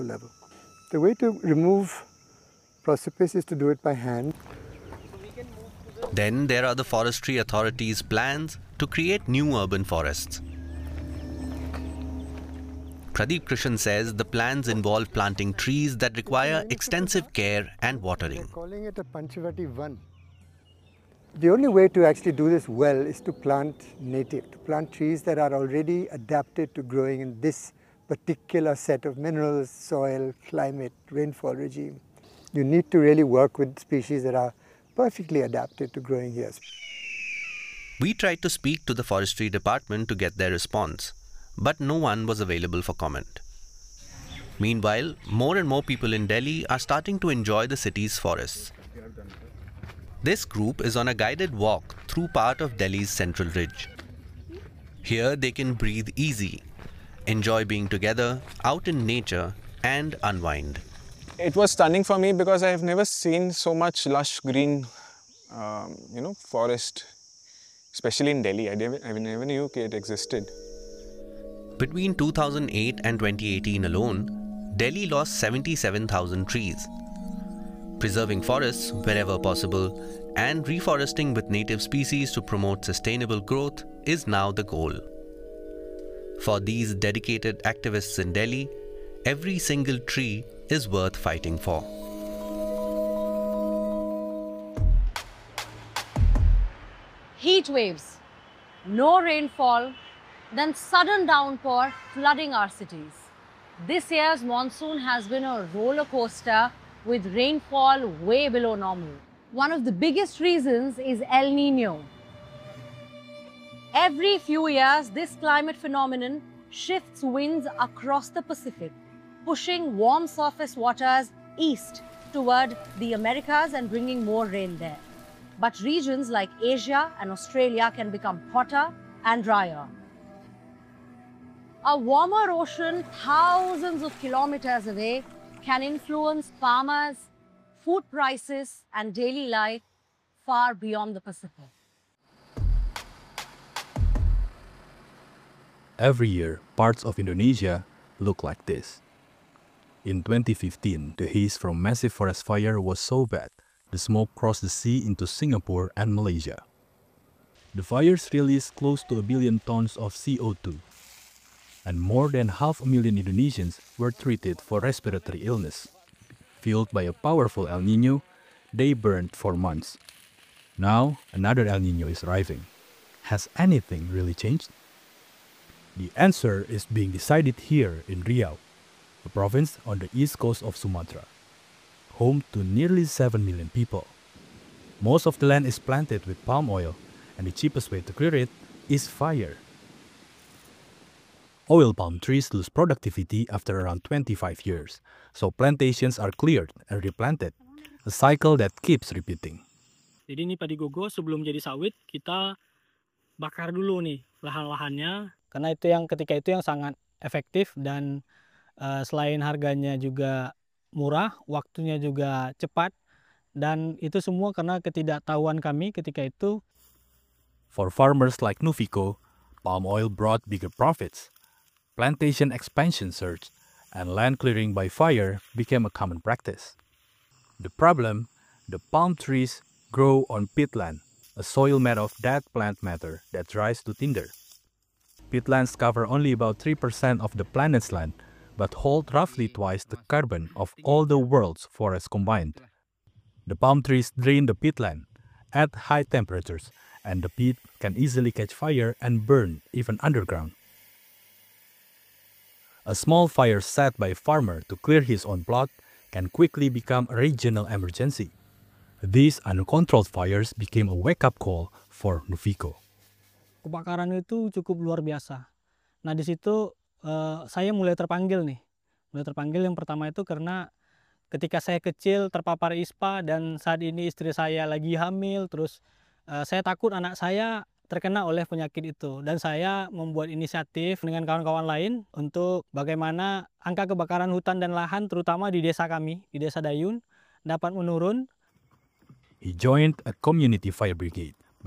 level. The way to remove precipice is to do it by hand. Then there are the Forestry Authority's plans to create new urban forests. Pradeep Krishan says the plans involve planting trees that require extensive care and watering. They're calling it a Panchavati Van. The only way to actually do this well is to plant native, to plant trees that are already adapted to growing in this particular set of minerals, soil, climate, rainfall regime. You need to really work with species that are perfectly adapted to growing here. We tried to speak to the Forestry Department to get their response, but no one was available for comment. Meanwhile, more and more people in Delhi are starting to enjoy the city's forests. This group is on a guided walk through part of Delhi's Central Ridge. Here they can breathe easy, enjoy being together, out in nature, and unwind. It was stunning for me because I have never seen so much lush green, forest, especially in Delhi. I never knew it existed. Between 2008 and 2018 alone, Delhi lost 77,000 trees. Preserving forests wherever possible and reforesting with native species to promote sustainable growth is now the goal. For these dedicated activists in Delhi, every single tree is worth fighting for. Heat waves, no rainfall, then sudden downpour flooding our cities. This year's monsoon has been a roller coaster with rainfall way below normal. One of the biggest reasons is El Nino. Every few years, this climate phenomenon shifts winds across the Pacific, pushing warm surface waters east toward the Americas and bringing more rain there. But regions like Asia and Australia can become hotter and drier. A warmer ocean thousands of kilometers away can influence farmers, food prices, and daily life far beyond the Pacific. Every year, parts of Indonesia look like this. In 2015, the haze from massive forest fire was so bad, the smoke crossed the sea into Singapore and Malaysia. The fires released close to 1 billion tons of CO2, and more than 500,000 Indonesians were treated for respiratory illness. Fueled by a powerful El Nino, they burned for months. Now, another El Nino is arriving. Has anything really changed? The answer is being decided here in Riau, a province on the east coast of Sumatra, home to nearly 7 million people. Most of the land is planted with palm oil, and the cheapest way to clear it is fire. Oil palm trees lose productivity after around 25 years, so plantations are cleared and replanted, a cycle that keeps repeating. Jadi ini padi gogo sebelum jadi sawit, kita bakar dulu nih lahan-lahannya. Karena itu yang ketika itu yang sangat efektif dan selain harganya juga murah, waktunya juga cepat, dan itu semua karena ketidaktahuan kami ketika itu. For farmers like Nufiko, palm oil brought bigger profits. Plantation expansion surged, and land clearing by fire became a common practice. The problem, the palm trees grow on peatland, a soil made of dead plant matter that dries to tinder. Peatlands cover only about 3% of the planet's land, but hold roughly twice the carbon of all the world's forests combined. The palm trees drain the peatland at high temperatures, and the peat can easily catch fire and burn even underground. A small fire set by a farmer to clear his own plot can quickly become a regional emergency. These uncontrolled fires became a wake-up call for Nufiko. Kebakaran itu cukup luar biasa. Nah di situ saya mulai terpanggil nih. Mulai terpanggil yang pertama itu karena ketika saya kecil terpapar ISPA dan saat ini istri saya lagi hamil. Terus saya takut anak saya terkena oleh penyakit itu. Dan saya membuat inisiatif dengan kawan-kawan lain untuk bagaimana angka kebakaran hutan dan lahan terutama di desa kami, di desa Dayun, dapat menurun. He joined a community fire brigade,